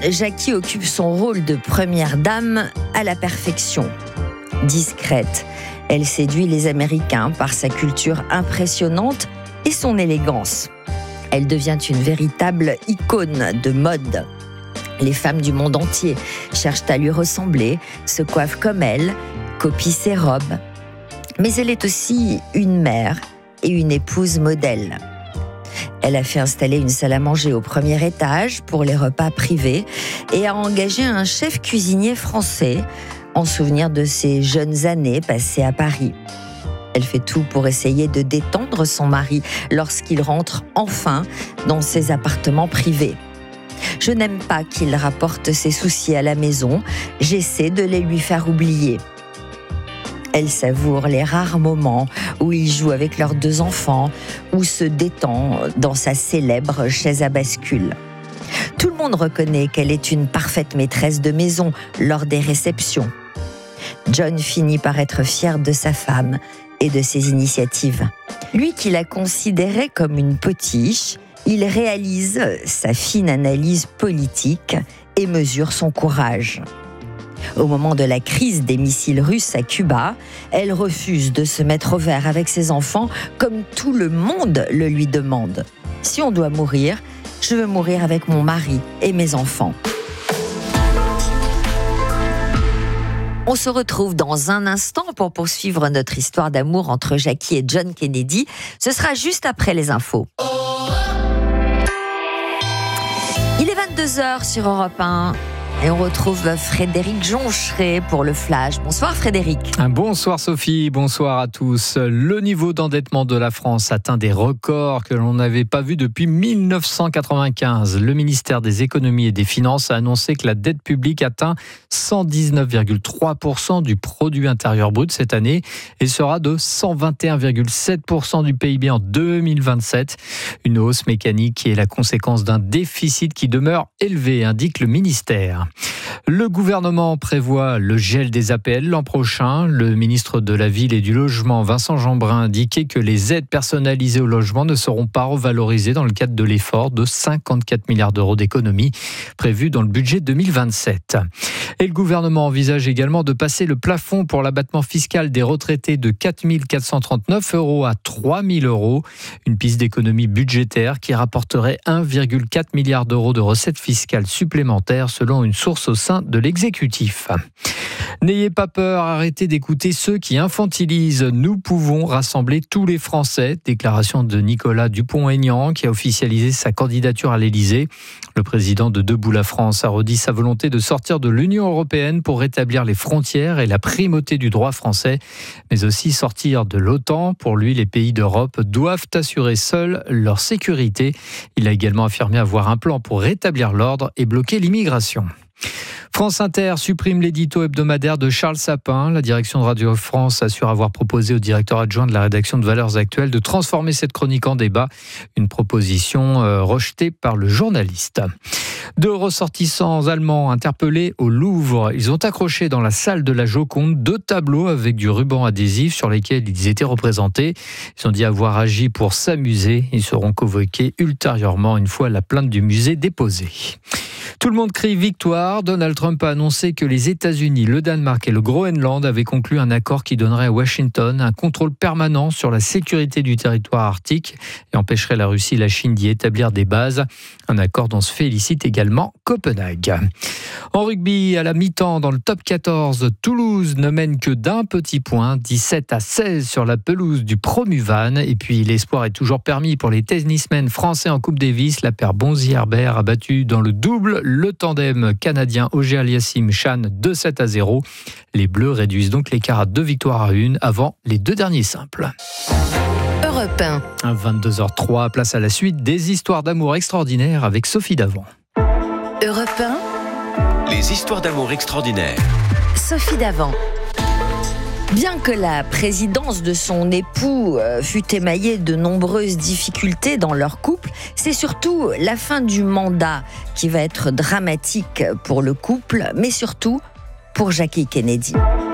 Jackie occupe son rôle de première dame à la perfection. Discrète, elle séduit les Américains par sa culture impressionnante et son élégance. Elle devient une véritable icône de mode. Les femmes du monde entier cherchent à lui ressembler, se coiffent comme elle, copient ses robes. Mais elle est aussi une mère et une épouse modèle. Elle a fait installer une salle à manger au premier étage pour les repas privés et a engagé un chef cuisinier français en souvenir de ses jeunes années passées à Paris. Elle fait tout pour essayer de détendre son mari lorsqu'il rentre enfin dans ses appartements privés. Je n'aime pas qu'il rapporte ses soucis à la maison, j'essaie de les lui faire oublier. Elle savoure les rares moments où il joue avec leurs 2 enfants ou se détend dans sa célèbre chaise à bascule. Tout le monde reconnaît qu'elle est une parfaite maîtresse de maison lors des réceptions. John finit par être fier de sa femme et de ses initiatives. Lui qui la considérait comme une potiche, il réalise sa fine analyse politique et mesure son courage. Au moment de la crise des missiles russes à Cuba, elle refuse de se mettre au vert avec ses enfants comme tout le monde le lui demande. Si on doit mourir, je veux mourir avec mon mari et mes enfants. On se retrouve dans un instant pour poursuivre notre histoire d'amour entre Jackie et John Kennedy. Ce sera juste après les infos. Il est 22h sur Europe 1. Et on retrouve Frédéric Joncheret pour le Flash. Bonsoir Frédéric. Bonsoir Sophie, bonsoir à tous. Le niveau d'endettement de la France atteint des records que l'on n'avait pas vus depuis 1995. Le ministère des Économies et des Finances a annoncé que la dette publique atteint 119,3% du produit intérieur brut cette année et sera de 121,7% du PIB en 2027. Une hausse mécanique qui est la conséquence d'un déficit qui demeure élevé, indique le ministère. Le gouvernement prévoit le gel des APL l'an prochain. Le ministre de la Ville et du Logement, Vincent Jeanbrun, a indiqué que les aides personnalisées au logement ne seront pas revalorisées dans le cadre de l'effort de 54 milliards d'euros d'économies prévu dans le budget 2027. Et le gouvernement envisage également de passer le plafond pour l'abattement fiscal des retraités de 4 439 € à 3 000 €. Une piste d'économie budgétaire qui rapporterait 1,4 milliard d'euros de recettes fiscales supplémentaires selon une source au sein de l'exécutif. N'ayez pas peur, arrêtez d'écouter ceux qui infantilisent. Nous pouvons rassembler tous les Français. Déclaration de Nicolas Dupont-Aignan qui a officialisé sa candidature à l'Élysée. Le président de Debout la France a redit sa volonté de sortir de l'Union européenne pour rétablir les frontières et la primauté du droit français, mais aussi sortir de l'OTAN. Pour lui, les pays d'Europe doivent assurer seuls leur sécurité. Il a également affirmé avoir un plan pour rétablir l'ordre et bloquer l'immigration. France Inter supprime l'édito hebdomadaire de Charles Sapin. La direction de Radio France assure avoir proposé au directeur adjoint de la rédaction de Valeurs Actuelles de transformer cette chronique en débat. Une proposition rejetée par le journaliste. 2 ressortissants allemands interpellés au Louvre. Ils ont accroché dans la salle de la Joconde 2 tableaux avec du ruban adhésif sur lesquels ils étaient représentés. Ils ont dit avoir agi pour s'amuser. Ils seront convoqués ultérieurement une fois la plainte du musée déposée. Tout le monde crie victoire. Donald Trump a annoncé que les États-Unis, le Danemark et le Groenland avaient conclu un accord qui donnerait à Washington un contrôle permanent sur la sécurité du territoire arctique et empêcherait la Russie et la Chine d'y établir des bases. Un accord dont se félicite également Copenhague. En rugby, à la mi-temps, dans le top 14, Toulouse ne mène que d'un petit point, 17-16 sur la pelouse du Promuvan. Et puis l'espoir est toujours permis pour les tennismen français en Coupe Davis. La paire Bonzi-Herbert a battu dans le double le tandem canadien Auger-Aliassime Chan 2-7-0. Les Bleus réduisent donc l'écart à 2 victoires à 1 avant les 2 derniers simples. Europe 1. 22h03, place à la suite des histoires d'amour extraordinaires avec Sophie Davant. Europe 1. Les histoires d'amour extraordinaires. Sophie Davant. Bien que la présidence de son époux fût émaillée de nombreuses difficultés dans leur couple, c'est surtout la fin du mandat qui va être dramatique pour le couple, mais surtout pour Jackie Kennedy.